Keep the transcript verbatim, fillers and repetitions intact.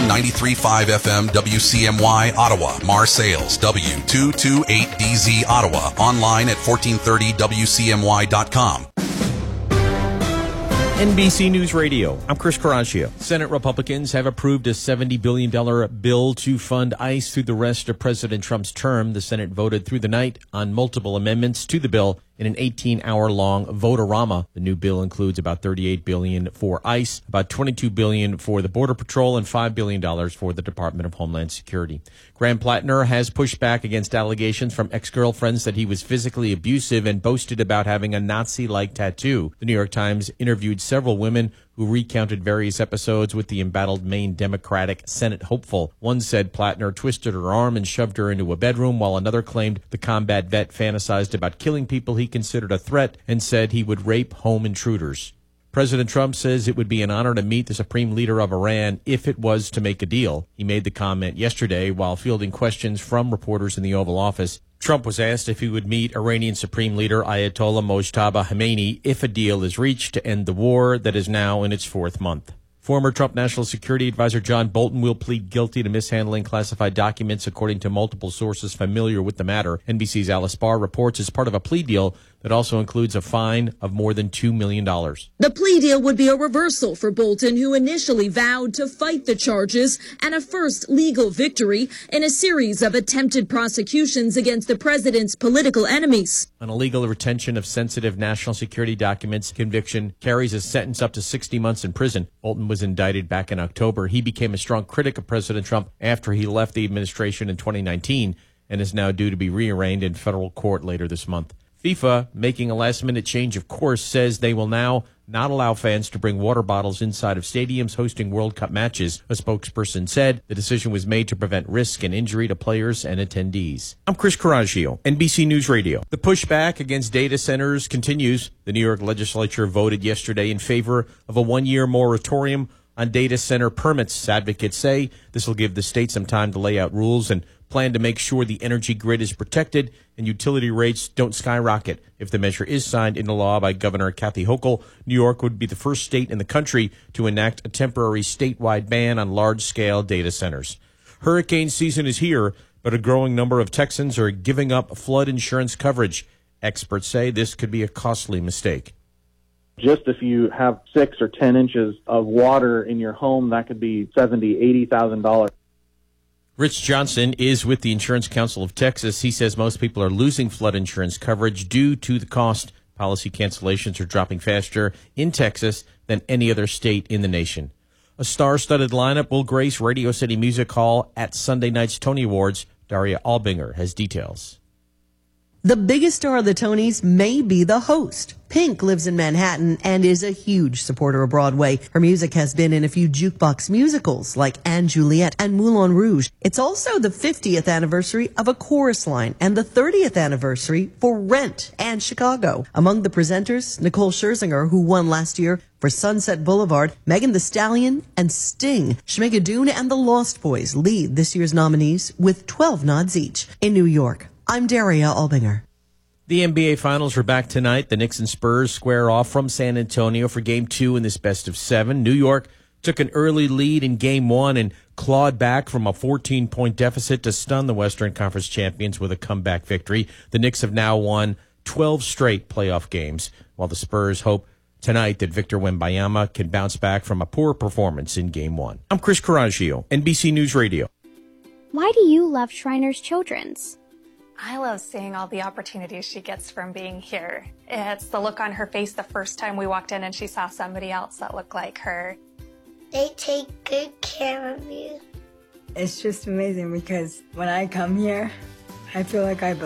on ninety-three point five F M W C M Y Ottawa, Marseilles, W two twenty-eight D Z Ottawa, online at fourteen thirty W C M Y dot com. N B C News Radio, I'm Chris Caraccio. Senate Republicans have approved a seventy billion dollars bill to fund ICE through the rest of President Trump's term. The Senate voted through the night on multiple amendments to the bill in an eighteen-hour-long vote-a-rama. The new bill includes about thirty-eight billion dollars for ICE, about twenty-two billion dollars for the Border Patrol, and five billion dollars for the Department of Homeland Security. Graham Plattner has pushed back against allegations from ex-girlfriends that he was physically abusive and boasted about having a Nazi-like tattoo. The New York Times interviewed several women who recounted various episodes with the embattled Maine Democratic Senate hopeful. One said Plattner twisted her arm and shoved her into a bedroom, while another claimed the combat vet fantasized about killing people he considered a threat and said he would rape home intruders. President Trump says it would be an honor to meet the supreme leader of Iran if it was to make a deal. He made the comment yesterday while fielding questions from reporters in the Oval Office. Trump was asked if he would meet Iranian Supreme Leader Ayatollah Mojtaba Khamenei if a deal is reached to end the war that is now in its fourth month. Former Trump National Security Advisor John Bolton will plead guilty to mishandling classified documents, according to multiple sources familiar with the matter. N B C's Alice Barr reports as part of a plea deal that also includes a fine of more than two million dollars. The plea deal would be a reversal for Bolton, who initially vowed to fight the charges, and a first legal victory in a series of attempted prosecutions against the president's political enemies. An illegal retention of sensitive national security documents conviction carries a sentence up to sixty months in prison. Bolton was indicted back in October. He became a strong critic of President Trump after he left the administration in twenty nineteen and is now due to be rearraigned in federal court later this month. FIFA, making a last-minute change of course, says they will now not allow fans to bring water bottles inside of stadiums hosting World Cup matches. A spokesperson said the decision was made to prevent risk and injury to players and attendees. I'm Chris Caraccio, N B C News Radio. The pushback against data centers continues. The New York legislature voted yesterday in favor of a one-year moratorium on data center permits. Advocates say this will give the state some time to lay out rules and plan to make sure the energy grid is protected and utility rates don't skyrocket. If the measure is signed into law by Governor Kathy Hochul, New York would be the first state in the country to enact a temporary statewide ban on large-scale data centers. Hurricane season is here, but a growing number of Texans are giving up flood insurance coverage. Experts say this could be a costly mistake. Just if you have six or ten inches of water in your home, that could be seventy thousand dollars, eighty thousand dollars. Rich Johnson is with the Insurance Council of Texas. He says most people are losing flood insurance coverage due to the cost. Policy cancellations are dropping faster in Texas than any other state in the nation. A star-studded lineup will grace Radio City Music Hall at Sunday night's Tony Awards. Daria Albinger has details. The biggest star of the Tonys may be the host. Pink lives in Manhattan and is a huge supporter of Broadway. Her music has been in a few jukebox musicals like Anne Juliet and Moulin Rouge. It's also the fiftieth anniversary of A Chorus Line and the thirtieth anniversary for Rent and Chicago. Among the presenters, Nicole Scherzinger, who won last year for Sunset Boulevard, Megan Thee Stallion, and Sting. Schmigadoon and the Lost Boys lead this year's nominees with twelve nods each. In New York, I'm Daria Albinger. The N B A Finals are back tonight. The Knicks and Spurs square off from San Antonio for Game two in this best of seven. New York took an early lead in Game one and clawed back from a fourteen-point deficit to stun the Western Conference champions with a comeback victory. The Knicks have now won twelve straight playoff games, while the Spurs hope tonight that Victor Wembanyama can bounce back from a poor performance in Game one. I'm Chris Caraccio, N B C News Radio. Why do you love Shriners Children's? I love seeing all the opportunities she gets from being here. It's the look on her face the first time we walked in and she saw somebody else that looked like her. They take good care of you. It's just amazing because when I come here, I feel like I belong.